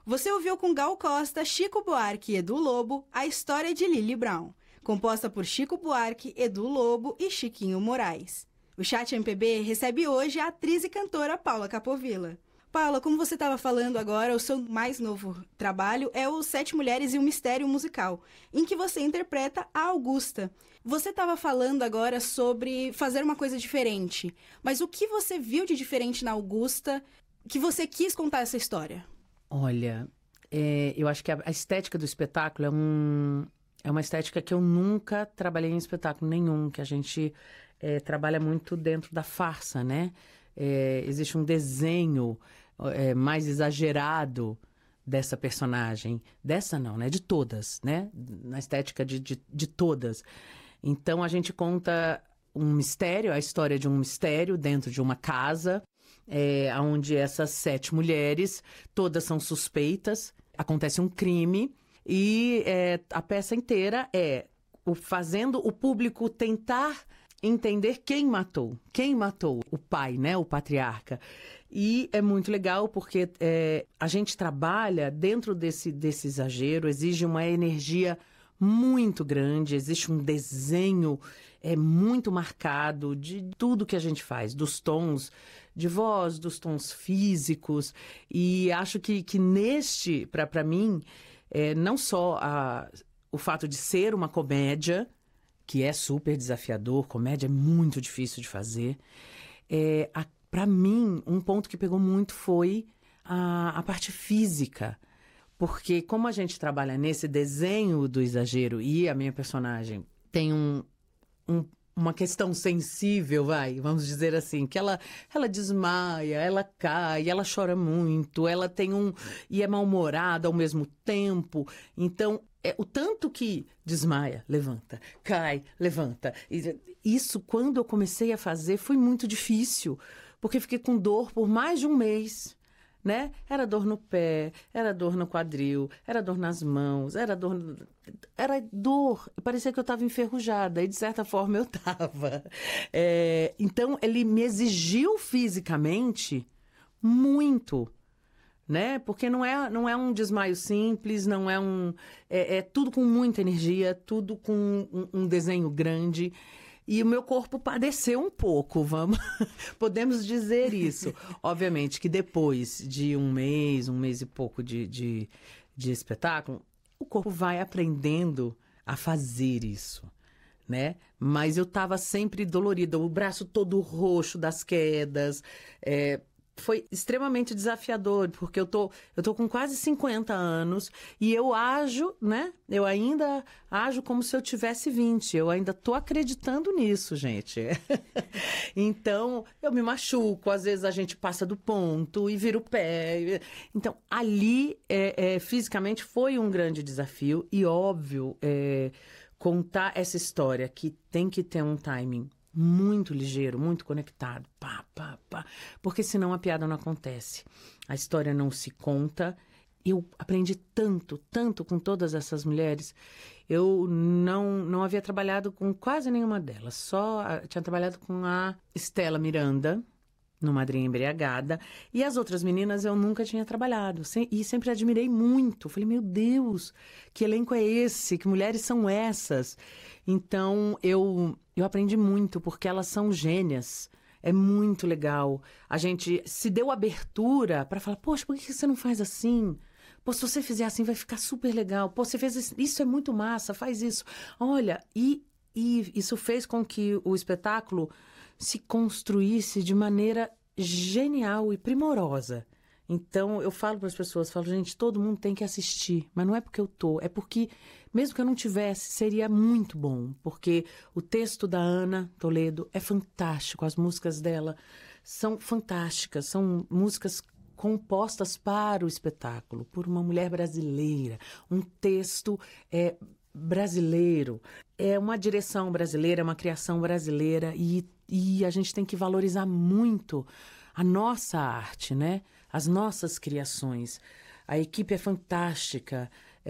Você ouviu com Gal Costa, Chico Buarque e Edu Lobo a história de Lily Brown, composta por Chico Buarque, Edu Lobo e Chiquinho Moraes. O Chat MPB recebe hoje a atriz e cantora Paula Capovilla. Paula, como você estava falando agora, o seu mais novo trabalho é o Sete Mulheres e um Mistério Musical, em que você interpreta a Augusta. Você estava falando agora sobre fazer uma coisa diferente, mas o que você viu de diferente na Augusta que você quis contar essa história? Olha, eu acho que a estética do espetáculo é uma estética que eu nunca trabalhei em espetáculo nenhum, que a gente trabalha muito dentro da farsa, né? Existe um desenho mais exagerado dessa personagem. Dessa não, né? De todas, né? Na estética de todas. Então a gente conta um mistério, a história de um mistério dentro de uma casa, onde essas 7 mulheres, todas são suspeitas, acontece um crime e a peça inteira fazendo o público tentar entender quem matou o pai, né, o patriarca. E é muito legal porque a gente trabalha dentro desse exagero, exige uma energia muito grande, existe um desenho muito marcado de tudo que a gente faz, dos tons de voz, dos tons físicos, e acho que neste, para mim, não só o fato de ser uma comédia, que é super desafiador, comédia é muito difícil de fazer, para mim, um ponto que pegou muito foi a parte física. Porque como a gente trabalha nesse desenho do exagero e a minha personagem tem uma questão sensível, vamos dizer assim, que ela desmaia, ela cai, ela chora muito, ela tem e é mal-humorada ao mesmo tempo. Então, o tanto que desmaia, levanta, cai, levanta. Isso, quando eu comecei a fazer, foi muito difícil, porque fiquei com dor por mais de um mês. Né? Era dor no pé, era dor no quadril, era dor nas mãos, era dor. Parecia que eu estava enferrujada e, de certa forma, eu estava. Então, ele me exigiu fisicamente muito, né? Porque não é um desmaio simples, não é é tudo com muita energia, tudo com um desenho grande. E o meu corpo padeceu um pouco, podemos dizer isso. Obviamente que depois de um mês e pouco de espetáculo, o corpo vai aprendendo a fazer isso, né? Mas eu estava sempre dolorida, o braço todo roxo das quedas. Foi extremamente desafiador, porque eu tô com quase 50 anos e eu ajo, né? Eu ainda ajo como se eu tivesse 20. Eu ainda tô acreditando nisso, gente. Então, eu me machuco, às vezes a gente passa do ponto e vira o pé. Então, ali, fisicamente, foi um grande desafio e, óbvio, contar essa história que tem que ter um timing muito ligeiro, muito conectado, porque senão a piada não acontece. A história não se conta. Eu aprendi tanto com todas essas mulheres. Eu não havia trabalhado com quase nenhuma delas, só tinha trabalhado com a Estela Miranda, no Madrinha Embriagada, e as outras meninas eu nunca tinha trabalhado, e sempre admirei muito. Falei, meu Deus, que elenco é esse? Que mulheres são essas? Então, eu aprendi muito, porque elas são gênias. É muito legal. A gente se deu abertura para falar, poxa, por que você não faz assim? Pô, se você fizer assim, vai ficar super legal. Pô, você fez isso, é muito massa, faz isso. Olha, e isso fez com que o espetáculo se construísse de maneira genial e primorosa. Então, eu falo para as pessoas, gente, todo mundo tem que assistir, mas não é porque eu é porque, mesmo que eu não tivesse, seria muito bom, porque o texto da Ana Toledo é fantástico, as músicas dela são fantásticas, são músicas compostas para o espetáculo, por uma mulher brasileira, um texto brasileiro, é uma direção brasileira, uma criação brasileira, e a gente tem que valorizar muito a nossa arte, né? As nossas criações. A equipe é fantástica.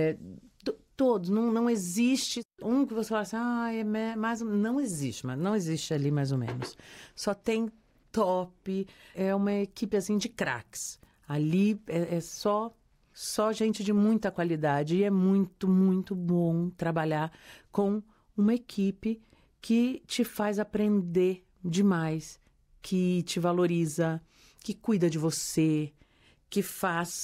Todos, não existe um que você fala assim, mais não existe, mas não existe ali mais ou menos. Só tem top, é uma equipe assim de craques. Ali é só só gente de muita qualidade. E é muito, muito bom trabalhar com uma equipe que te faz aprender demais, que te valoriza, que cuida de você, que faz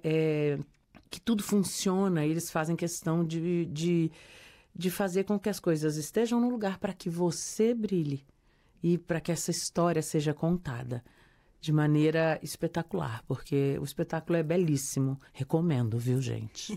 que tudo funciona. Eles fazem questão de fazer com que as coisas estejam no lugar para que você brilhe e para que essa história seja contada de maneira espetacular, porque o espetáculo é belíssimo. Recomendo, viu, gente?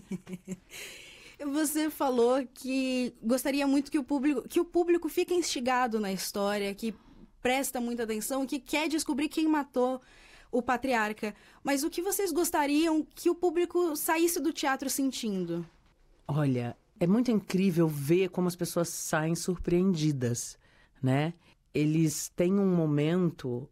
Você falou que gostaria muito que o público fique instigado na história, que presta muita atenção e que quer descobrir quem matou o patriarca. Mas o que vocês gostariam que o público saísse do teatro sentindo? Olha, é muito incrível ver como as pessoas saem surpreendidas, né? Eles têm um momento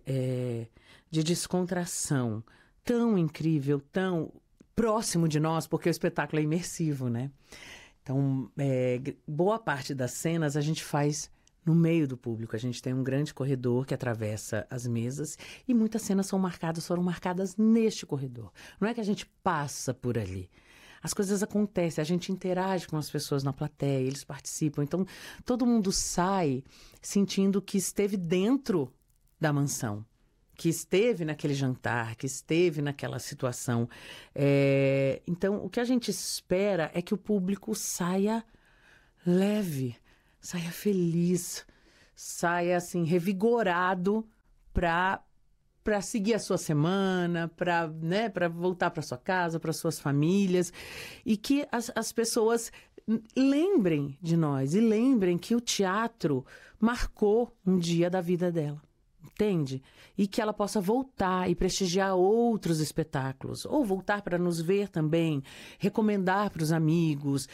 de descontração tão incrível, tão próximo de nós, porque o espetáculo é imersivo, né? Então, boa parte das cenas a gente faz no meio do público. A gente tem um grande corredor que atravessa as mesas e muitas cenas foram marcadas neste corredor. Não é que a gente passa por ali. As coisas acontecem, a gente interage com as pessoas na plateia, eles participam. Então, todo mundo sai sentindo que esteve dentro da mansão, que esteve naquele jantar, que esteve naquela situação. Então, o que a gente espera é que o público saia leve, saia feliz, saia assim, revigorado para seguir a sua semana, para voltar para sua casa, para suas famílias, e que as pessoas lembrem de nós e lembrem que o teatro marcou um dia da vida dela, entende? E que ela possa voltar e prestigiar outros espetáculos, ou voltar para nos ver também, recomendar para os amigos,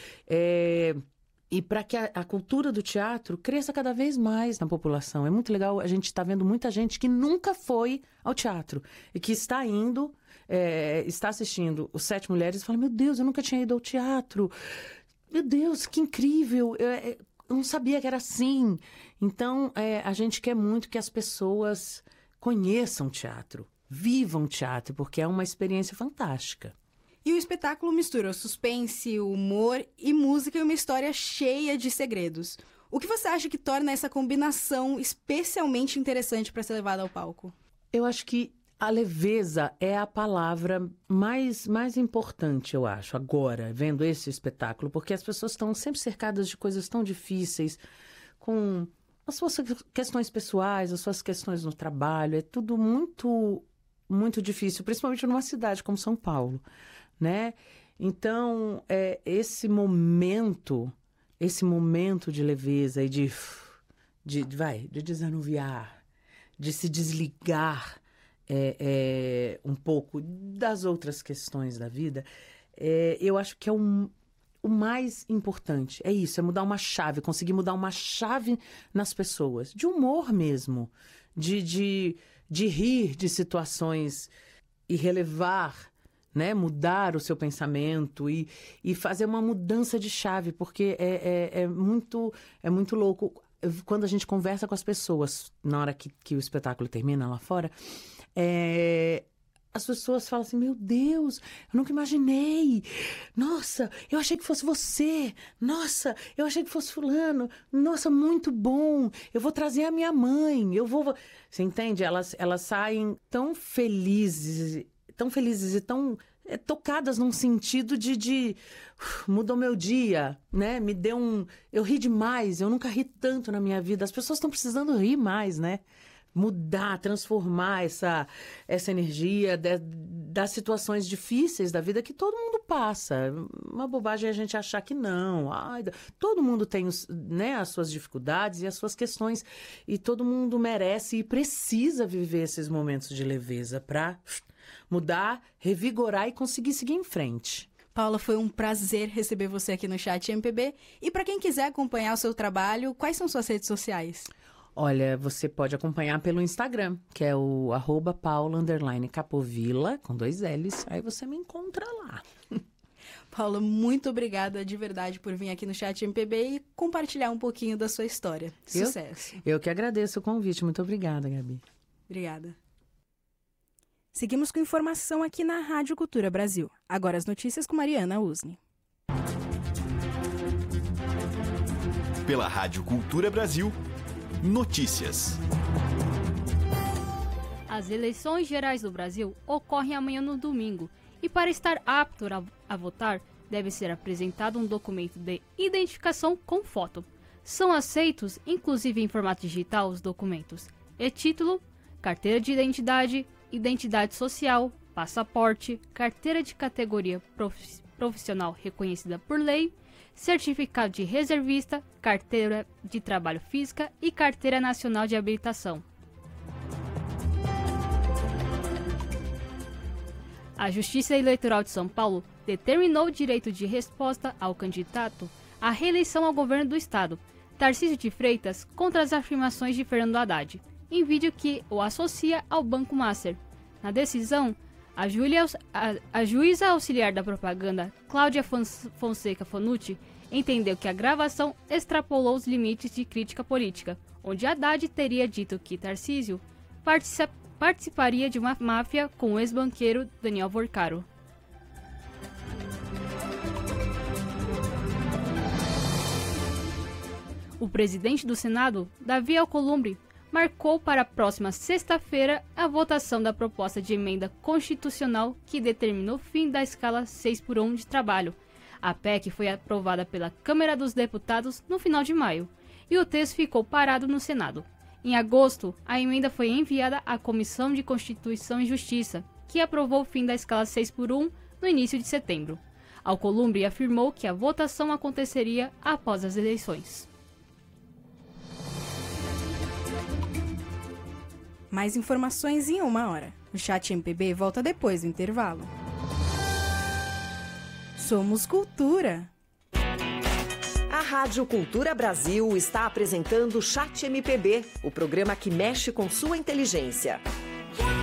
e para que a cultura do teatro cresça cada vez mais na população. É muito legal, a gente está vendo muita gente que nunca foi ao teatro e que está indo, está assistindo Os Sete Mulheres e fala, meu Deus, eu nunca tinha ido ao teatro. Meu Deus, que incrível, eu não sabia que era assim. Então, a gente quer muito que as pessoas conheçam teatro, vivam teatro, porque é uma experiência fantástica. E o espetáculo mistura suspense, humor e música em uma história cheia de segredos. O que você acha que torna essa combinação especialmente interessante para ser levada ao palco? Eu acho que a leveza é a palavra mais importante, eu acho, agora, vendo esse espetáculo, porque as pessoas estão sempre cercadas de coisas tão difíceis, com as suas questões pessoais, as suas questões no trabalho, é tudo muito, muito difícil, principalmente numa cidade como São Paulo, né? Então, esse momento de leveza e de desanuviar, de se desligar um pouco das outras questões da vida, eu acho que é o mais importante. É isso, é mudar uma chave, conseguir mudar uma chave nas pessoas, de humor mesmo, de rir de situações e relevar, né, mudar o seu pensamento e fazer uma mudança de chave, porque é muito louco. Quando a gente conversa com as pessoas, na hora que o espetáculo termina lá fora, as pessoas falam assim, meu Deus, eu nunca imaginei. Nossa, eu achei que fosse você. Nossa, eu achei que fosse fulano. Nossa, muito bom. Eu vou trazer a minha mãe. Você entende? Elas saem tão felizes e tão tocadas num sentido de mudou meu dia, né? Me deu eu ri demais, eu nunca ri tanto na minha vida. As pessoas estão precisando rir mais, né? Mudar, transformar essa energia das situações difíceis da vida que todo mundo passa. Uma bobagem a gente achar que não. Todo mundo tem né, as suas dificuldades e as suas questões. E todo mundo merece e precisa viver esses momentos de leveza para mudar, revigorar e conseguir seguir em frente. Paula, foi um prazer receber você aqui no Chat MPB. E para quem quiser acompanhar o seu trabalho, quais são suas redes sociais? Olha, você pode acompanhar pelo Instagram, que é o @paula_capovilla, com 2 L's. Aí você me encontra lá. Paula, muito obrigada de verdade por vir aqui no Chat MPB e compartilhar um pouquinho da sua história. Sucesso. Eu que agradeço o convite. Muito obrigada, Gabi. Obrigada. Seguimos com informação aqui na Rádio Cultura Brasil. Agora as notícias com Mariana Usni. Pela Rádio Cultura Brasil, notícias. As eleições gerais do Brasil ocorrem amanhã no domingo e para estar apto a votar, deve ser apresentado um documento de identificação com foto. São aceitos, inclusive em formato digital, os documentos e-título, carteira de identidade, identidade social, passaporte, carteira de categoria profissional reconhecida por lei, certificado de reservista, carteira de trabalho física e carteira nacional de habilitação. A Justiça Eleitoral de São Paulo determinou o direito de resposta ao candidato à reeleição ao governo do estado, Tarcísio de Freitas, contra as afirmações de Fernando Haddad, em vídeo que o associa ao Banco Master. Na decisão, a juíza auxiliar da propaganda, Cláudia Fonseca Fanucci, entendeu que a gravação extrapolou os limites de crítica política, onde Haddad teria dito que Tarcísio participaria de uma máfia com o ex-banqueiro Daniel Vorcaro. O presidente do Senado, Davi Alcolumbre, marcou para a próxima sexta-feira a votação da proposta de emenda constitucional que determinou o fim da escala 6x1 de trabalho. A PEC foi aprovada pela Câmara dos Deputados no final de maio, e o texto ficou parado no Senado. Em agosto, a emenda foi enviada à Comissão de Constituição e Justiça, que aprovou o fim da escala 6x1 no início de setembro. Alcolumbre afirmou que a votação aconteceria após as eleições. Mais informações em 1 hora. O Chat MPB volta depois do intervalo. Somos Cultura. A Rádio Cultura Brasil está apresentando o Chat MPB, o programa que mexe com sua inteligência.